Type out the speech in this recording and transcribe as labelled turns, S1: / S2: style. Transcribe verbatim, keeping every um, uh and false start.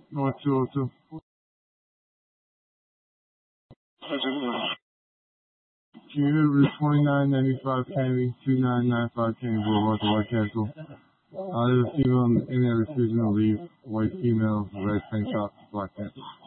S1: North two oh two. Community twenty-nine ninety-five Kennedy, two nine nine five Kennedy Boulevard, the White Castle. Uh, there's a female in there refusing to leave. White female, red tank top, black pants.